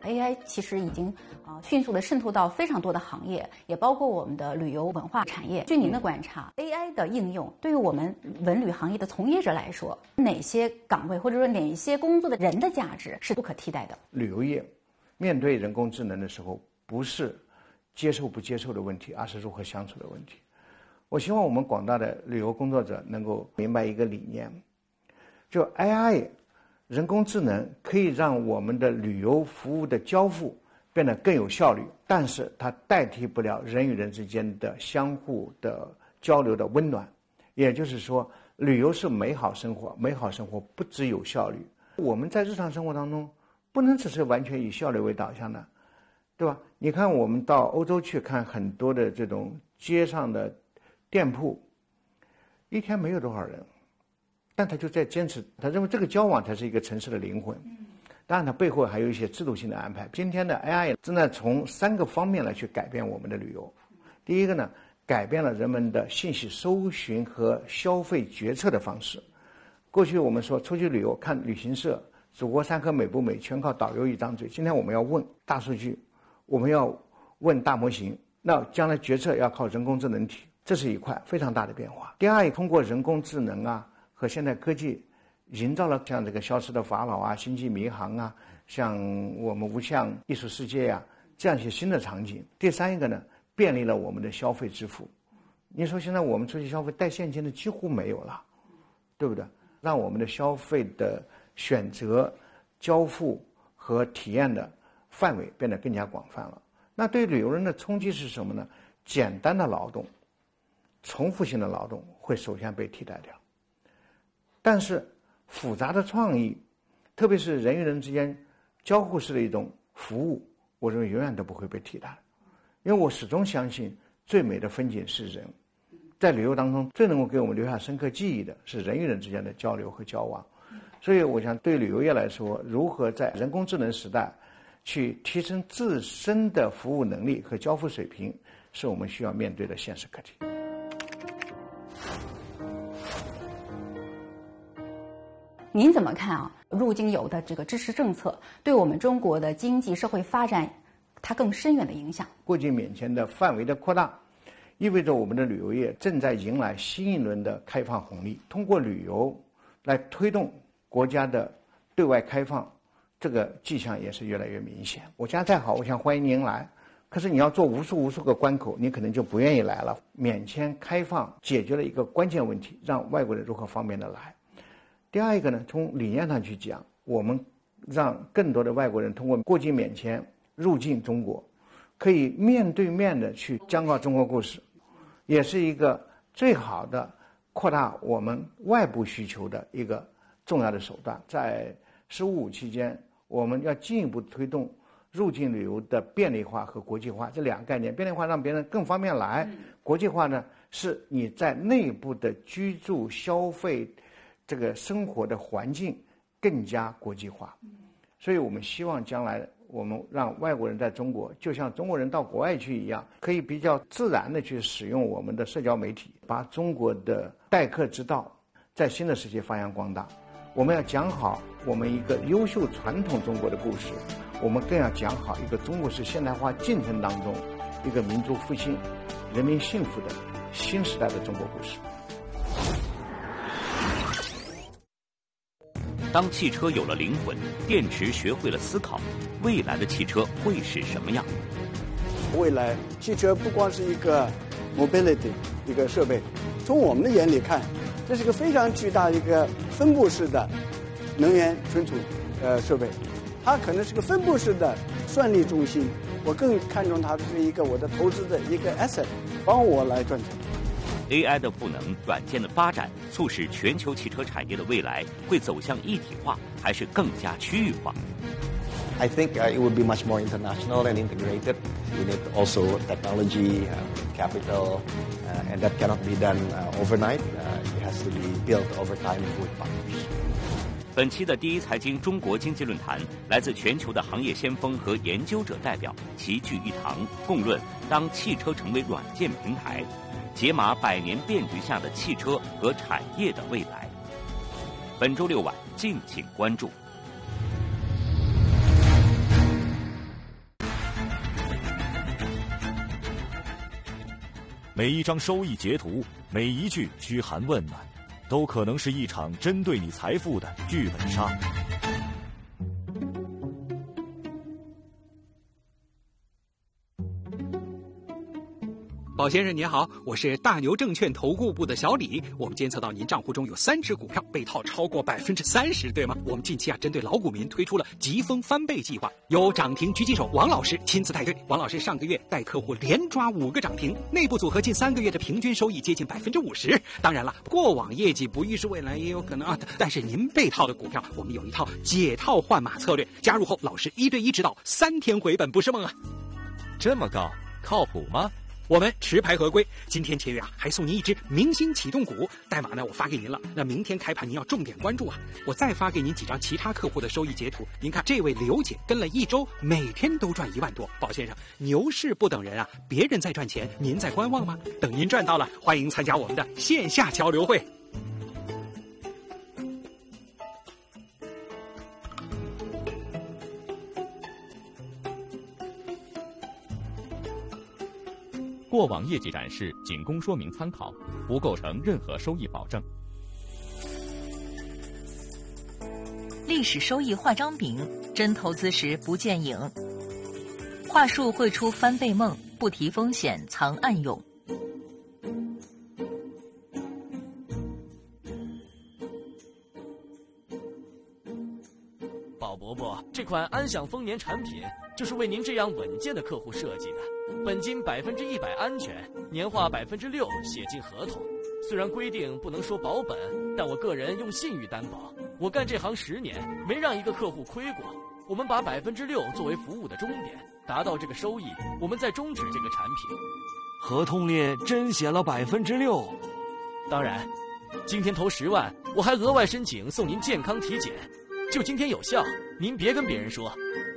AI 其实已经迅速的渗透到非常多的行业，也包括我们的旅游文化产业。据您的观察，AI 的应用对于我们文旅行业的从业者来说，哪些岗位或者说哪些工作的人的价值是不可替代的？ 旅游业面对人工智能的时候，不是接受不接受的问题，而是如何相处的问题。我希望我们广大的旅游工作者能够明白一个理念，就 AI 人工智能可以让我们的旅游服务的交付变得更有效率，但是它代替不了人与人之间的相互的交流的温暖。也就是说，旅游是美好生活，美好生活不只有效率。我们在日常生活当中不能只是完全以效率为导向的，对吧？你看我们到欧洲去看很多的这种街上的店铺，一天没有多少人，但他就在坚持，他认为这个交往才是一个城市的灵魂。当然它背后还有一些制度性的安排。今天的 AI 正在从3个方面来去改变我们的旅游。第一个呢，改变了人们的信息搜寻和消费决策的方式。过去我们说出去旅游看旅行社祖国山河美不美，全靠导游一张嘴。今天我们要问大数据，我们要问大模型，那将来决策要靠人工智能体，这是一块非常大的变化。第二，通过人工智能和现代科技，营造了像这个消失的法老星际迷航像我们无相艺术世界这样一些新的场景。第三一个呢，便利了我们的消费支付。你说现在我们出去消费带现金的几乎没有了，对不对？让我们的消费的选择、交付和体验的范围变得更加广泛了。那对旅游人的冲击是什么呢？简单的劳动、重复性的劳动会首先被替代掉，但是复杂的创意，特别是人与人之间交互式的一种服务，我认为永远都不会被替代。因为我始终相信最美的风景是人，在旅游当中最能够给我们留下深刻记忆的是人与人之间的交流和交往。所以我想对旅游业来说，如何在人工智能时代去提升自身的服务能力和交付水平，是我们需要面对的现实课题。 您怎么看入境游的这个支持政策对我们中国的经济社会发展它更深远的影响？ 过境免签的范围的扩大，意味着我们的旅游业正在迎来新一轮的开放红利。通过旅游来推动国家的对外开放，这个迹象也是越来越明显。我家再好，我想欢迎您来，可是你要做无数个关口，你可能就不愿意来了。免签开放解决了一个关键问题，让外国人如何方便的来。第二一个呢，从理念上去讲，我们让更多的外国人通过过境免签入境中国，可以面对面的去讲讲中国故事，也是一个最好的扩大我们外部需求的一个重要的手段。在15期间，我们要进一步推动入境旅游的便利化和国际化这2个概念。便利化让别人更方便来，国际化呢是你在内部的居住、消费这个生活的环境更加国际化。所以我们希望将来我们让外国人在中国就像中国人到国外去一样，可以比较自然的去使用我们的社交媒体，把中国的待客之道在新的世界发扬光大。我们要讲好我们一个优秀传统中国的故事，我们更要讲好一个中国式现代化进程当中一个民族复兴、人民幸福的新时代的中国故事。 当汽车有了灵魂，电池学会了思考，未来的汽车会是什么样？ 未来汽车不光是一个 mobility 一个设备，从我们的眼里看，这是个非常巨大的一个分布式的能源存储设备，它可能是个分布式的算力中心。我更看重它是一个我的投资的一个 asset， 帮我来赚钱。 AI 的赋能、软件的发展，促使全球汽车产业的未来会走向一体化，还是更加区域化？ I think it would be much more international and integrated. You need also technology, capital, and that cannot be done overnight. It has to be built over time with partners. 本期的第一财经中国经济论坛，来自全球的行业先锋和研究者代表齐聚一堂，共论当汽车成为软件平台，解码100年变局下的汽车和产业的未来。本周6晚敬请关注。 每一张收益截图，每一句嘘寒问暖，都可能是一场针对你财富的剧本杀。 宝先生您好，我是大牛证券投顾部的小李。我们监测到您账户中有3只股票被套超过30%，对吗？我们近期针对老股民推出了疾风翻倍计划，由涨停狙击手王老师亲自带队。王老师上个月带客户连抓5个涨停，内部组合近3个月的平均收益接近50%。当然了，过往业绩不预示未来也有可能啊。但是您被套的股票，我们有一套解套换马策略，加入后老师1对1指导，3天回本不是梦啊。 这么高，靠谱吗？ 我们持牌合规，今天签约还送您一只明星启动股，代码呢我发给您了，那明天开盘您要重点关注啊。我再发给您几张其他客户的收益截图，您看这位刘姐跟了1周，每天都赚1万多。宝先生，牛市不等人啊，别人在赚钱，您在观望吗？等您赚到了，欢迎参加我们的线下交流会。 过往业绩展示仅供说明参考，不构成任何收益保证。 历史收益画张饼，真投资时不见影。话术会出翻倍梦，不提风险藏暗涌。 宝伯伯，这款安享丰年产品就是为您这样稳健的客户设计的。本金100%安全，年化6%写进合同。虽然规定不能说保本，但我个人用信誉担保。我干这行10年，没让一个客户亏过。我们把6%作为服务的终点，达到这个收益，我们再终止这个产品。合同里真写了6%。当然，今天投10万，我还额外申请送您健康体检，就今天有效。您别跟别人说，